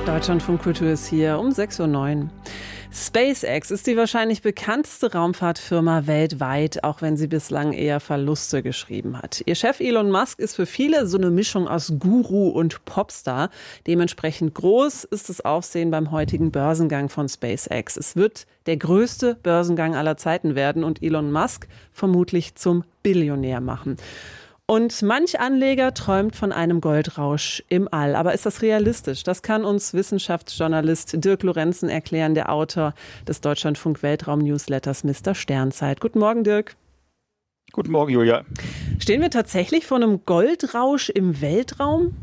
Deutschlandfunk Kultur ist hier um 6:09 Uhr. SpaceX ist die wahrscheinlich bekannteste Raumfahrtfirma weltweit, auch wenn sie bislang eher Verluste geschrieben hat. Ihr Chef Elon Musk ist für viele so eine Mischung aus Guru und Popstar. Dementsprechend groß ist das Aufsehen beim heutigen Börsengang von SpaceX. Es wird der größte Börsengang aller Zeiten werden und Elon Musk vermutlich zum Billionär machen. Und manch Anleger träumt von einem Goldrausch im All. Aber ist das realistisch? Das kann uns Wissenschaftsjournalist Dirk Lorenzen erklären, der Autor des Deutschlandfunk-Weltraum-Newsletters Mr. Sternzeit. Guten Morgen, Dirk. Guten Morgen, Julia. Stehen wir tatsächlich vor einem Goldrausch im Weltraum?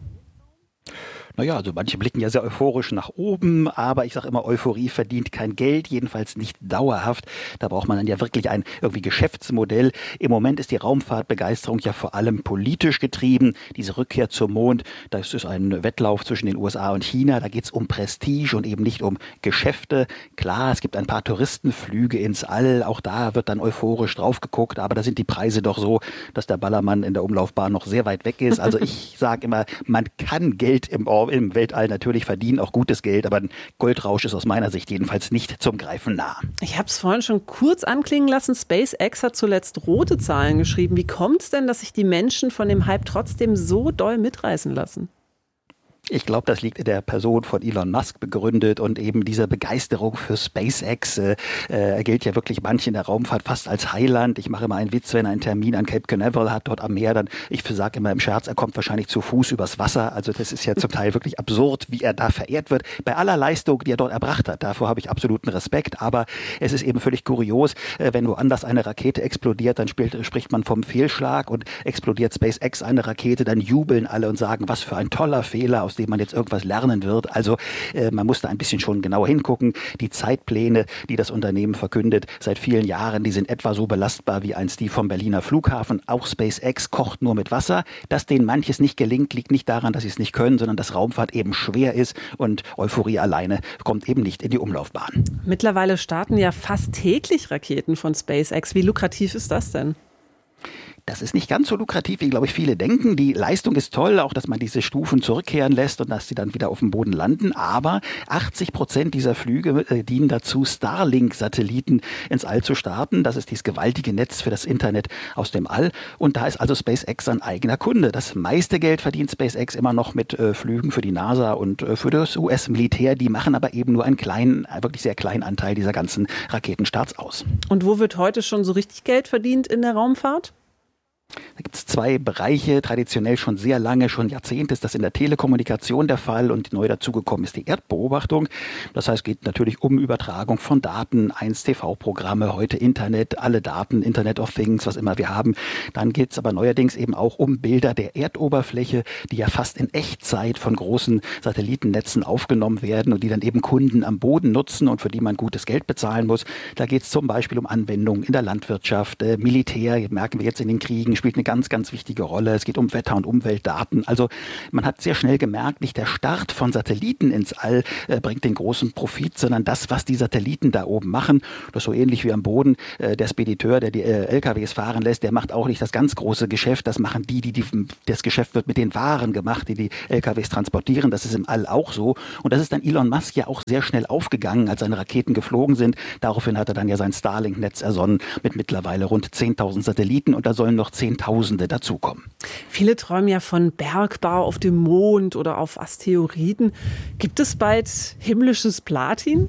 Naja, also manche blicken ja sehr euphorisch nach oben, aber ich sage immer, Euphorie verdient kein Geld, jedenfalls nicht dauerhaft. Da braucht man dann ja wirklich ein irgendwie Geschäftsmodell. Im Moment ist die Raumfahrtbegeisterung ja vor allem politisch getrieben. Diese Rückkehr zum Mond, das ist ein Wettlauf zwischen den USA und China. Da geht es um Prestige und eben nicht um Geschäfte. Klar, es gibt ein paar Touristenflüge ins All. Auch da wird dann euphorisch drauf geguckt, aber da sind die Preise doch so, dass der Ballermann in der Umlaufbahn noch sehr weit weg ist. Also ich sage immer, man kann Geld im Weltall natürlich verdienen, auch gutes Geld, aber ein Goldrausch ist aus meiner Sicht jedenfalls nicht zum Greifen nah. Ich habe es vorhin schon kurz anklingen lassen. SpaceX hat zuletzt rote Zahlen geschrieben. Wie kommt es denn, dass sich die Menschen von dem Hype trotzdem so doll mitreißen lassen? Ich glaube, das liegt in der Person von Elon Musk begründet und eben dieser Begeisterung für SpaceX. Er gilt ja wirklich manch in der Raumfahrt fast als Heiland. Ich mache immer einen Witz, wenn er einen Termin an Cape Canaveral hat, dort am Meer, dann, ich sage immer im Scherz, er kommt wahrscheinlich zu Fuß übers Wasser. Also das ist ja zum Teil wirklich absurd, wie er da verehrt wird. Bei aller Leistung, die er dort erbracht hat, davor habe ich absoluten Respekt. Aber es ist eben völlig kurios, wenn woanders eine Rakete explodiert, dann spricht man vom Fehlschlag, und explodiert SpaceX eine Rakete, dann jubeln alle und sagen, was für ein toller Fehler, aus dem man jetzt irgendwas lernen wird. Also man muss da ein bisschen schon genauer hingucken. Die Zeitpläne, die das Unternehmen verkündet, seit vielen Jahren, die sind etwa so belastbar wie einst die vom Berliner Flughafen. Auch SpaceX kocht nur mit Wasser. Dass denen manches nicht gelingt, liegt nicht daran, dass sie es nicht können, sondern dass Raumfahrt eben schwer ist und Euphorie alleine kommt eben nicht in die Umlaufbahn. Mittlerweile starten ja fast täglich Raketen von SpaceX. Wie lukrativ ist das denn? Das ist nicht ganz so lukrativ, wie, glaube ich, viele denken. Die Leistung ist toll, auch dass man diese Stufen zurückkehren lässt und dass sie dann wieder auf dem Boden landen. Aber 80% dieser Flüge dienen dazu, Starlink-Satelliten ins All zu starten. Das ist dieses gewaltige Netz für das Internet aus dem All. Und da ist also SpaceX ein eigener Kunde. Das meiste Geld verdient SpaceX immer noch mit Flügen für die NASA und für das US-Militär. Die machen aber eben nur einen kleinen, wirklich sehr kleinen Anteil dieser ganzen Raketenstarts aus. Und wo wird heute schon so richtig Geld verdient in der Raumfahrt? Da gibt es zwei Bereiche, traditionell schon sehr lange, schon Jahrzehnte ist das in der Telekommunikation der Fall, und neu dazugekommen ist die Erdbeobachtung. Das heißt, es geht natürlich um Übertragung von Daten, einst TV-Programme, heute Internet, alle Daten, Internet of Things, was immer wir haben. Dann geht es aber neuerdings eben auch um Bilder der Erdoberfläche, die ja fast in Echtzeit von großen Satellitennetzen aufgenommen werden und die dann eben Kunden am Boden nutzen und für die man gutes Geld bezahlen muss. Da geht es zum Beispiel um Anwendungen in der Landwirtschaft, Militär, merken wir jetzt in den Kriegen, spielt eine ganz, ganz wichtige Rolle. Es geht um Wetter- und Umweltdaten. Also man hat sehr schnell gemerkt, nicht der Start von Satelliten ins All bringt den großen Profit, sondern das, was die Satelliten da oben machen. Das ist so ähnlich wie am Boden. Der Spediteur, der die LKWs fahren lässt, der macht auch nicht das ganz große Geschäft. Das machen das Geschäft wird mit den Waren gemacht, die LKWs transportieren. Das ist im All auch so. Und das ist dann Elon Musk ja auch sehr schnell aufgegangen, als seine Raketen geflogen sind. Daraufhin hat er dann ja sein Starlink-Netz ersonnen mit mittlerweile rund 10.000 Satelliten, und da sollen noch Zehntausende dazukommen. Viele träumen ja von Bergbau auf dem Mond oder auf Asteroiden. Gibt es bald himmlisches Platin?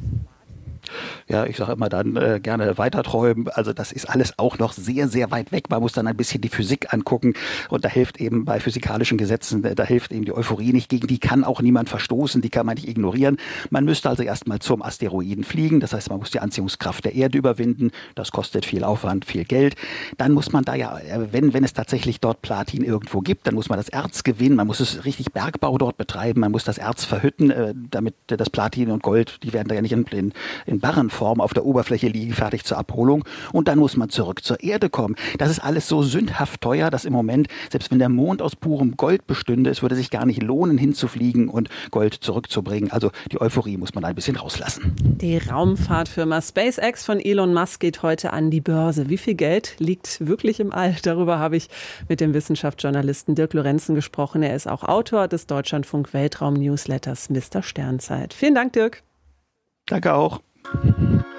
Ja, ich sage immer dann gerne weiter träumen. Also das ist alles auch noch sehr, sehr weit weg. Man muss dann ein bisschen die Physik angucken, und da hilft eben bei physikalischen Gesetzen, da hilft eben die Euphorie nicht. Gegen die kann auch niemand verstoßen, die kann man nicht ignorieren. Man müsste also erstmal zum Asteroiden fliegen. Das heißt, man muss die Anziehungskraft der Erde überwinden. Das kostet viel Aufwand, viel Geld. Dann muss man da ja, wenn es tatsächlich dort Platin irgendwo gibt, dann muss man das Erz gewinnen. Man muss es richtig Bergbau dort betreiben. Man muss das Erz verhütten, damit das Platin und Gold, die werden da ja nicht in starren Form auf der Oberfläche liegen, fertig zur Abholung. Und dann muss man zurück zur Erde kommen. Das ist alles so sündhaft teuer, dass im Moment, selbst wenn der Mond aus purem Gold bestünde, es würde sich gar nicht lohnen, hinzufliegen und Gold zurückzubringen. Also die Euphorie muss man da ein bisschen rauslassen. Die Raumfahrtfirma SpaceX von Elon Musk geht heute an die Börse. Wie viel Geld liegt wirklich im All? Darüber habe ich mit dem Wissenschaftsjournalisten Dirk Lorenzen gesprochen. Er ist auch Autor des Deutschlandfunk Weltraum Newsletters Mr. Sternzeit. Vielen Dank, Dirk. Danke auch.